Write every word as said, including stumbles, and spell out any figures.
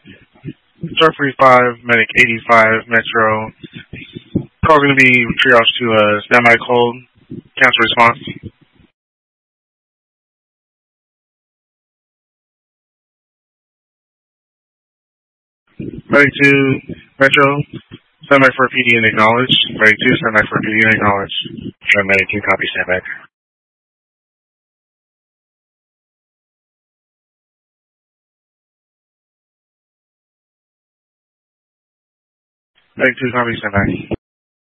Star forty-five, Medic eighty-five, Metro. Call going to be triaged to a standby cold. Cancel response. Medic two, Metro. Standby for P D and acknowledge. Medic two, standby for P D and acknowledge. Sure, Medic two, copy, standby. Medic two, copy, standby.